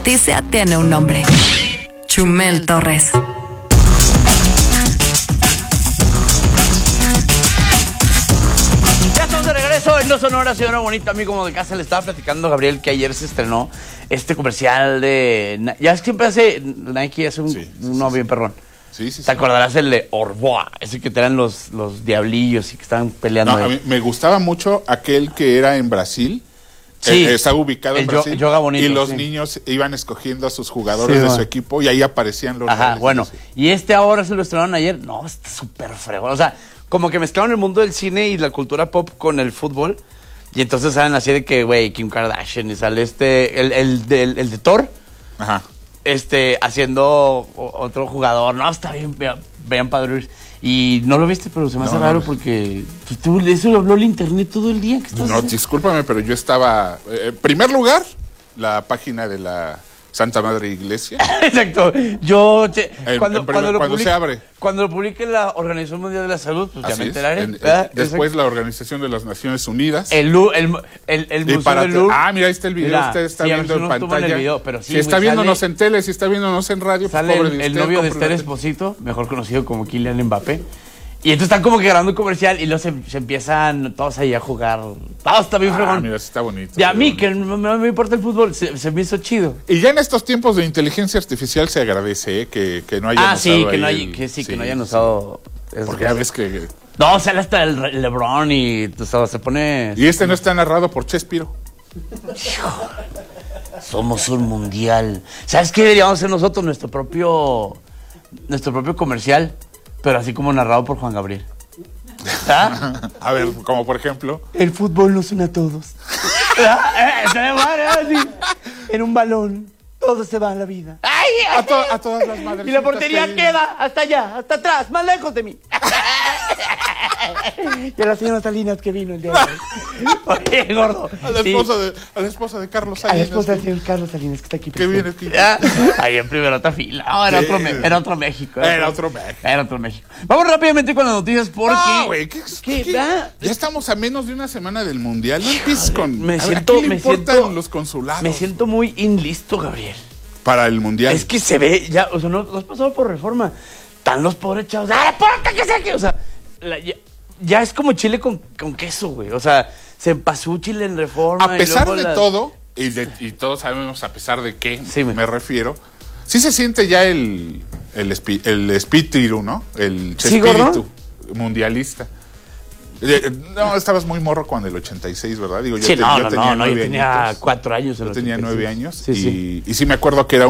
noticia tiene un nombre. Chumel Torres. Ya estamos de regreso en No Sonora, señora bonita. A mí como de casa le estaba platicando a Gabriel que ayer se estrenó este comercial de... Ya es que siempre hace... Nike hace uno bien perrón. Sí. ¿Te acordarás el de Orboa? Ese que te eran los diablillos y que estaban peleando. No, ahí. a mí me gustaba mucho aquel que era en Brasil. Sí. Estaba ubicado en Brasil. Yoga bonito, y los sí. niños iban escogiendo a sus jugadores de su equipo y ahí aparecían los... Ajá, bueno. Y este ahora se lo estrenaron ayer. No, está súper fregón. O sea, como que mezclaron el mundo del cine y la cultura pop con el fútbol. Y entonces salen así de que, güey, Kim Kardashian y sale el de Thor. Ajá. Haciendo otro jugador. No, está bien, vean padre. Y no lo viste, pero se me hace raro porque pues, eso lo habló el internet todo el día. No, discúlpame, pero yo estaba... en primer lugar, la página de la Santa Madre Iglesia. Exacto. Cuando se abre. Cuando lo publique la Organización Mundial de la Salud, pues ya me enteraré. Después la Organización de las Naciones Unidas. El Museo del Louvre. Mira, ahí está el video. Mira, usted está viendo en pantalla. En el video, pero sí, si está viéndonos en tele, si está viéndonos en radio, sale pues, el novio de Esther Esposito, mejor conocido como Kylian Mbappé. Y entonces están como que grabando un comercial y luego se empiezan todos ahí a jugar. Todo está bien fregón. Mira, está bonito. Y a mí, que no me importa el fútbol, se me hizo chido. Y ya en estos tiempos de inteligencia artificial se agradece que no hayan usado que no hayan usado eso. Porque ya ves que... No, sale hasta el LeBron y se pone... Y este no está narrado por Chespiro. Somos un mundial. ¿Sabes qué deberíamos hacer nosotros? Nuestro propio comercial, pero así como narrado por Juan Gabriel. ¿Ah? A ver, como por ejemplo... El fútbol nos une a todos. En un balón, todo se va a la vida. A todas las madres. Y la portería queda hasta allá, hasta atrás, más lejos de mí. Y a la señora Salinas que vino el día de hoy. Oye, gordo. A la esposa de Carlos Salinas. A la esposa del señor Carlos Salinas que está aquí. Que viene aquí. Ahí en primera fila. No, era otro México. Era otro México. Vamos rápidamente con las noticias porque... No, güey, ¿qué? Ya estamos a menos de una semana del Mundial. No empieces con... ¿A qué le importan los consulados? Me siento muy inlisto, Gabriel. Para el Mundial. Es que se ve, ya, o sea, no has pasado por Reforma. Están los pobres chavos. ¡Ah, porta que sea que! O sea, ya es como chile con queso, güey. O sea, se pasó chile en Reforma. A pesar de todo, y todos sabemos a pesar de qué me refiero, sí se siente ya el espíritu, ¿no? El espíritu mundialista. No, estabas muy morro cuando el 86, ¿verdad? Digo, yo tenía 4 años. Yo tenía 9 años. Sí. Y sí me acuerdo que era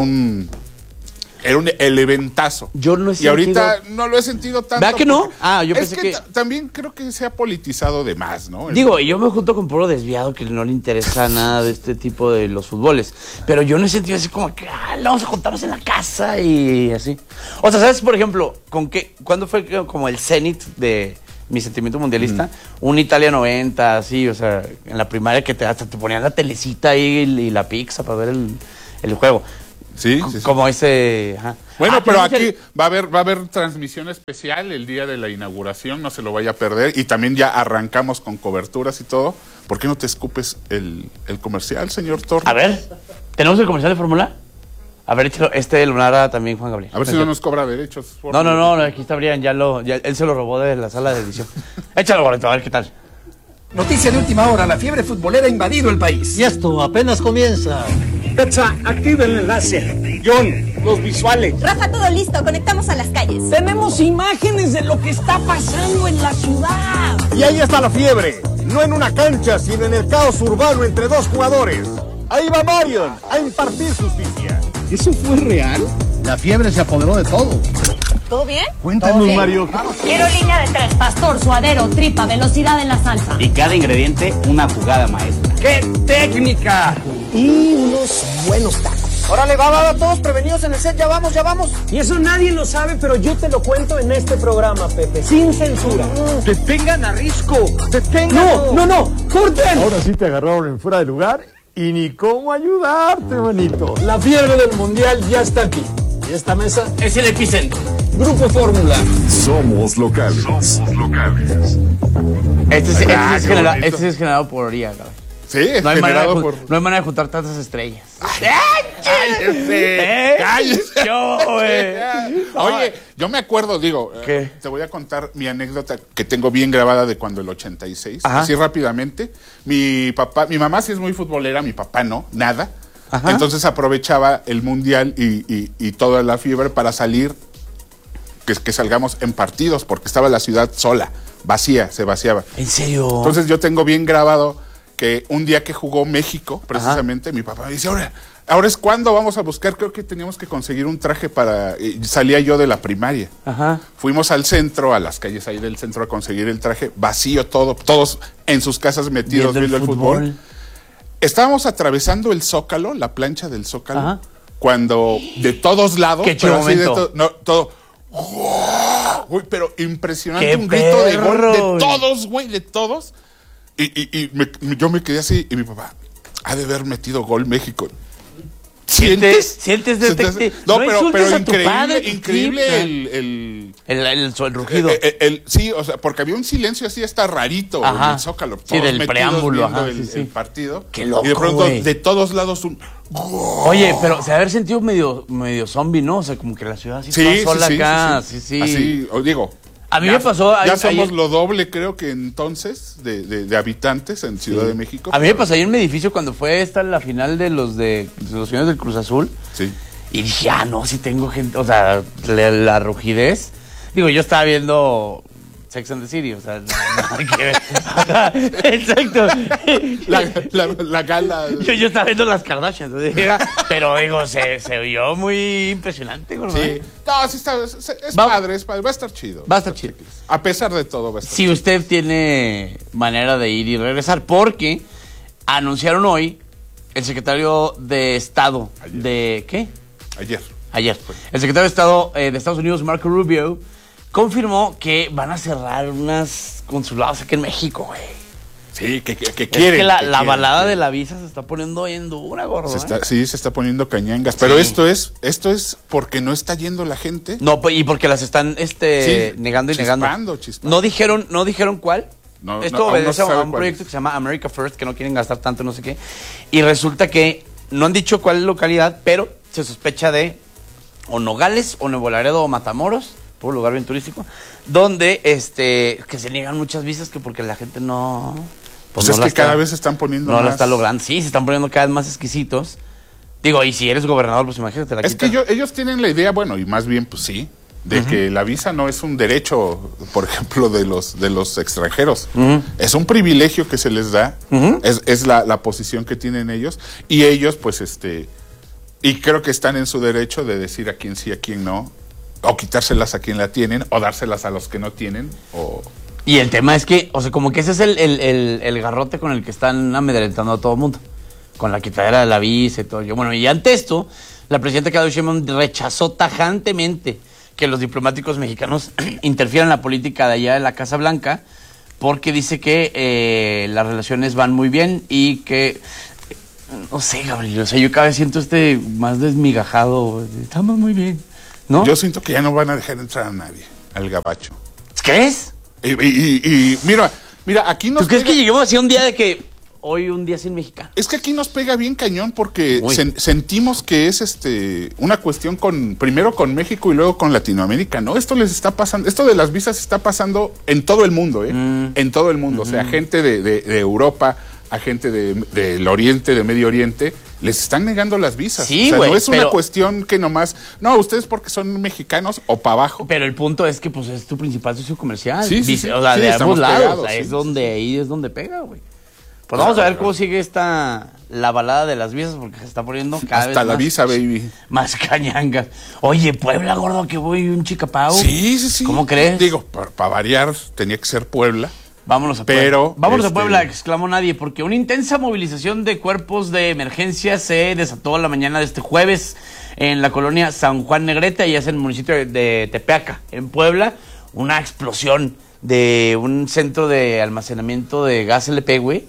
el eventazo. Yo no he sentido... Y ahorita no lo he sentido tanto. ¿Verdad que no? Yo pensé que... También creo que se ha politizado de más, ¿no? Digo, y yo me junto con puro desviado que no le interesa nada de este tipo de los fútboles. Pero yo no he sentido así como que vamos a juntarnos en la casa y así. O sea, ¿sabes, por ejemplo, cuándo fue como el cenit de mi sentimiento mundialista? Un Italia 90, así, o sea, en la primaria que hasta te ponían la telecita ahí y la pizza para ver el juego. Sí. Como ese... Ajá. Bueno, pero aquí va a haber transmisión especial el día de la inauguración, no se lo vaya a perder. Y también ya arrancamos con coberturas y todo. ¿Por qué no te escupes el comercial, señor Torres? A ver, ¿tenemos el comercial de Fórmula? A ver, échalo, lo narra también Juan Gabriel. A ver si no nos cobra derechos. No, aquí está Brian, él se lo robó de la sala de edición. Échalo, Gorrito, a ver qué tal. Noticia de última hora, la fiebre futbolera ha invadido el país. Y esto apenas comienza. Petsa, activa el enlace. John, los visuales. Rafa, todo listo, conectamos a las calles. Tenemos imágenes de lo que está pasando en la ciudad. Y ahí está la fiebre, no en una cancha, sino en el caos urbano entre dos jugadores. Ahí va Marion a impartir justicia. ¿Eso fue real? La fiebre se apoderó de todo. ¿Todo bien? Cuéntanos, Mario. Quiero línea de 3, pastor, suadero, tripa, velocidad en la salsa. Y cada ingrediente, una jugada maestra. ¡Qué técnica! Y unos buenos tacos. Órale, va, todos prevenidos en el set, ya vamos. Y eso nadie lo sabe, pero yo te lo cuento en este programa, Pepe, sin censura. ¡Detengan a Risco! ¡Detengan! ¡No! ¡Corten! Ahora sí te agarraron en fuera de lugar y ni cómo ayudarte, manito. La fiebre del mundial ya está aquí. Y esta mesa es el epicentro. Grupo Fórmula. Somos locales. Este sí es generado por Oría, cabrón. Sí, es generado por... No hay manera de juntar tantas estrellas. ¡Cállese! Oye, yo me acuerdo, ¿Qué? te voy a contar mi anécdota que tengo bien grabada de cuando el 86. Ajá. Así rápidamente. Mi mamá sí es muy futbolera, mi papá no, nada. Ajá. Entonces aprovechaba el mundial y toda la fiebre para salir, que salgamos en partidos, porque estaba la ciudad sola, vacía, se vaciaba. ¿En serio? Entonces yo tengo bien grabado que un día que jugó México, precisamente, mi papá me dice, ahora es cuando vamos a buscar, creo que teníamos que conseguir un traje para... salía yo de la primaria. Ajá. Fuimos al centro, a las calles ahí del centro a conseguir el traje, vacío todo, todos en sus casas metidos viendo el fútbol. Estábamos atravesando el Zócalo, la plancha del Zócalo, Ajá. cuando de todos lados, ¡Qué chido momento! todo... Uy, pero impresionante, ¡Qué un grito de gol perro! de todos, güey, de todos. Yo me quedé así y mi papá, ha de haber metido gol México. ¿Sientes detective? No, pero padre, increíble el rugido. Sí, o sea, porque había un silencio así hasta rarito en el Zócalo. Sí, del preámbulo. El partido. Qué loco, y de pronto, güey. de todos lados un... Oye, pero se debe haber sentido medio zombie, ¿no? O sea, como que la ciudad así toda sola acá. Sí. Así, os digo... A mí me pasó... Ya somos lo doble, creo que entonces, de habitantes en Ciudad de México. A mí me pasó ahí en mi edificio cuando fue la final de los señores del Cruz Azul. Sí. Y dije, no, sí tengo gente... O sea, la rugidez... Digo, yo estaba viendo Sex and the City, o sea, nada que ver. Exacto. La gala. Yo estaba viendo las Kardashians, pero digo, se vio muy impresionante, ¿no? Sí. No, sí está, es padre, va a estar chido. Va a estar chido. A pesar de todo va a estar chido. Si usted tiene manera de ir y regresar, porque anunciaron hoy el secretario de Estado de... ¿Qué? Ayer. El secretario de Estado de Estados Unidos, Marco Rubio, confirmó que van a cerrar unas consulados aquí en México, güey. Sí, que quieren. Es que la balada de la visa se está poniendo bien dura, gordo. Sí, se está poniendo cañangas. Pero esto es porque no está yendo la gente. No, y porque las están negando y negando. Chispando. No dijeron cuál. Esto obedece a un proyecto que se llama America First, que no quieren gastar tanto, no sé qué. Y resulta que no han dicho cuál localidad, pero se sospecha de o Nogales, o Nuevo Laredo, o Matamoros, por un lugar bien turístico, donde que se niegan muchas visas que porque la gente no... Pues no es que cada vez se están poniendo más... No la está logrando. Sí, se están poniendo cada vez más exquisitos. Digo, y si eres gobernador, pues imagínate la quita. Es que ellos tienen la idea, bueno, y más bien, pues sí, de que la visa no es un derecho, por ejemplo, de los extranjeros. Es un privilegio que se les da, es la posición que tienen ellos, y ellos, pues, y creo que están en su derecho de decir a quién sí, a quién no, o quitárselas a quien la tienen, o dárselas a los que no tienen, o... Y el tema es que, o sea, como que ese es el garrote con el que están amedrentando a todo el mundo. Con la quitadera de la visa y todo. Bueno, y ante esto, la presidenta Claudia Sheinbaum rechazó tajantemente que los diplomáticos mexicanos interfieran en la política de allá de la Casa Blanca, porque dice que las relaciones van muy bien y que... No sé, Gabriel, o sea, yo cada vez siento más desmigajado. Estamos muy bien, ¿no? Yo siento que ya no van a dejar entrar a nadie, al gabacho. ¿Crees? Y mira, aquí nos... ¿Tú crees que lleguemos así un día de que hoy un día sin mexicano? Es que aquí nos pega bien cañón porque sentimos que es una cuestión primero con México y luego con Latinoamérica, ¿no? Esto les está pasando, esto de las visas está pasando en todo el mundo, en todo el mundo. O sea, gente de Europa, a gente del Oriente, de Medio Oriente, les están negando las visas. Sí, o sea, güey, no es una cuestión que nomás, no, ustedes porque son mexicanos o para abajo. Pero el punto es que pues es tu principal socio comercial. Sí. O sea, de ambos lados. Pegados, o sea, ahí es donde pega, güey. Pues vamos a ver cómo sigue la balada de las visas, porque se está poniendo cada vez hasta la visa, baby. Más cañangas. Oye, Puebla, gordo, que voy un Chicapao. Sí. ¿Cómo crees? Digo, para variar, tenía que ser Puebla. Vámonos a Puebla. Vámonos a Puebla, exclamó nadie, porque una intensa movilización de cuerpos de emergencia se desató la mañana de este jueves en la colonia San Juan Negrete, allá es en el municipio de Tepeaca, en Puebla. Una explosión de un centro de almacenamiento de gas LP, güey,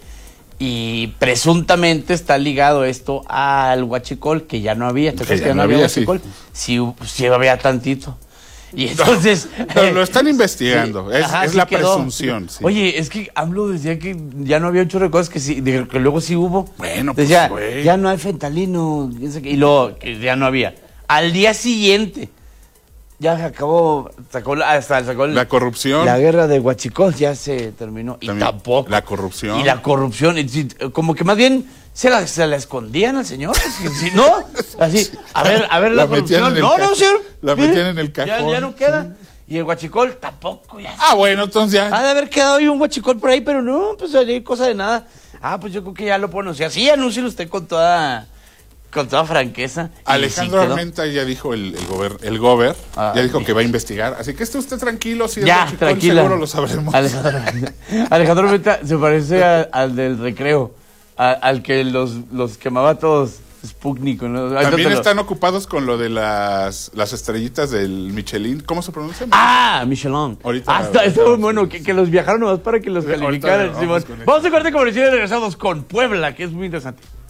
y presuntamente está ligado esto al huachicol, que ya no había. ¿Te acuerdas que ya no había huachicol? Sí, había tantito. Y entonces... lo están investigando, sí, es sí la quedó. presunción. Sí. Oye, es que AMLO decía que ya no había un chorro de cosas que sí, que luego sí hubo. Bueno, pues, decía, güey. ya no hay fentanilo, y luego que ya no había. Al día siguiente, ya sacó la corrupción. La guerra de Huachicol ya se terminó. Y También, tampoco. la corrupción. Y la corrupción, como que más bien se la escondían al señor. ¿No? Así, a ver la corrupción. No, señor. La metían en el cajón. Ya no queda. Sí. Y el Huachicol tampoco. Ya. Bueno, entonces ya. Ha de haber quedado ahí un Huachicol por ahí, pero no, pues hay cosa de nada. Pues yo creo que ya lo puedo anunciar. Sí, anúncielo usted con toda franqueza. Alejandro Armenta ya dijo, el gober, ya dijo que va a investigar. Así que esté usted tranquilo, si ya, es tranquila. seguro lo sabremos. Alejandro Armenta se parece al del recreo, al que los quemaba todos. Sputnik, ¿no? También están ocupados con lo de las estrellitas del Michelin. ¿Cómo se pronuncia? Michelin. Ahorita está muy bueno que los viajaron nomás para que los calificaran. Vamos a corte comercial y regresamos con Puebla, que es muy interesante.